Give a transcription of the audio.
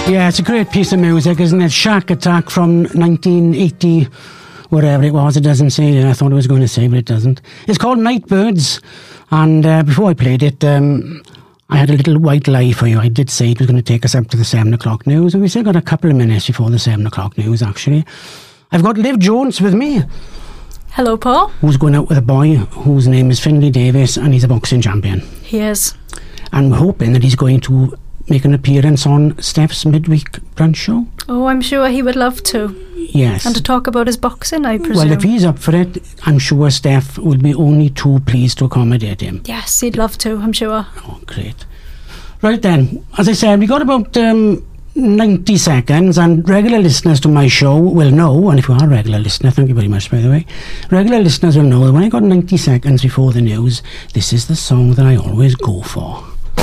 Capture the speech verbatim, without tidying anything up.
Yeah, it's a great piece of music, isn't it? Shack Attack from nineteen eighty, whatever it was. It doesn't say. I thought it was going to say, but it doesn't. It's called Nightbirds. And uh, before I played it, um, I had a little white lie for you. I did say it was going to take us up to the seven o'clock news, and we still got a couple of minutes before the seven o'clock news, actually. I've got Liv Jones with me. Hello, Paul. Who's going out with a boy whose name is Finlay Davis, and he's a boxing champion. He is. And we're hoping that he's going to make an appearance on Steph's midweek brunch show. Oh, I'm sure he would love to. Yes. And to talk about his boxing, I presume. Well, if he's up for it, I'm sure Steph will be only too pleased to accommodate him. Yes, he'd love to, I'm sure. Oh, great. Right then, as I said, we got about um, ninety seconds, and regular listeners to my show will know, and if you are a regular listener, thank you very much, by the way, regular listeners will know that when I got ninety seconds before the news, this is the song that I always go for.